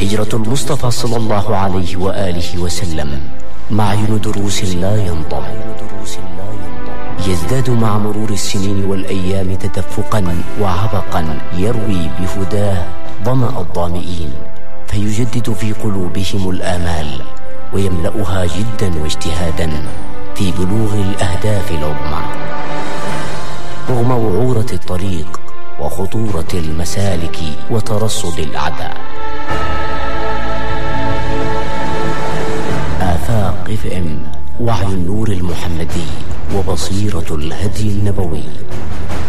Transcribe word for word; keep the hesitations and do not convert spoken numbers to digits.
هجرة المصطفى صلى الله عليه وآله وسلم معين دروس لا ينضم، يزداد مع مرور السنين والأيام تدفقا وعبقا، يروي بهداه ظمأ الظامئين، فيجدد في قلوبهم الآمال ويملأها جدا واجتهادا في بلوغ الأهداف العظمى، رغم وعورة الطريق وخطورة المسالك وترصد الأعداء. آفاق اف ام، وعي النور المحمدي وبصيرة الهدي النبوي.